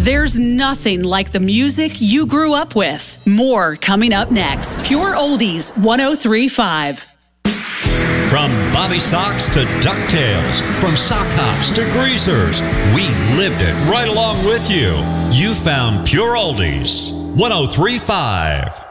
There's nothing like the music you grew up with. More coming up next. Pure Oldies 103.5. From Bobby Sox to DuckTales, from sock hops to greasers, we lived it right along with you. You found Pure Oldies 103.5.